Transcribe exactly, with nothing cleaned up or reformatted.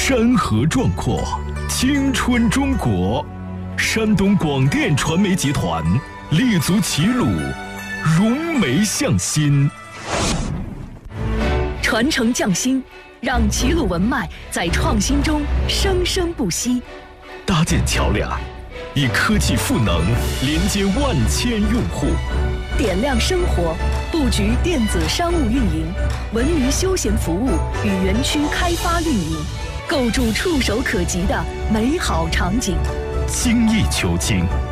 山河壮阔，青春中国。山东广电传媒集团立足齐鲁，融媒向心， 传承匠心，让齐鲁文脉在创新中生生不息。 搭建桥梁，以科技赋能连接万千用户。 点亮生活，布局电子商务运营、文娱休闲服务与园区开发运营，构筑触手可及的美好场景。 精益求精，